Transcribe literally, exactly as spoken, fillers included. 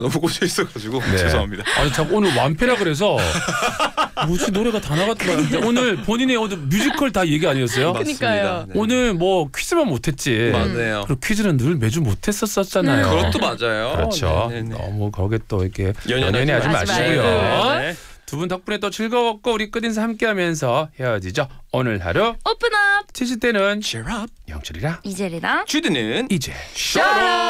너무 꽂혀 있어가지고 네. 죄송합니다. 아니 자꾸 오늘 완패라 그래서 뭐지 노래가 다 나갔던 것 오늘 본인의 뮤지컬 다 얘기 아니었어요? 그러니까요. 네. 오늘 뭐 퀴즈만 못했지. 맞아요. 그리고 퀴즈는 늘 매주 못했었잖아요. 음. 그것도 맞아요. 그렇죠. 네네네. 너무 거기에 또 이렇게 연연하지, 연연하지 마시고요. 네. 두 분 덕분에 또 즐거웠고 우리 끝인사 함께하면서 헤어지죠. 오늘 하루 오픈업. 치실 때는 Cheer up. 영철이랑 이젤이랑 주드는 이제 샤라.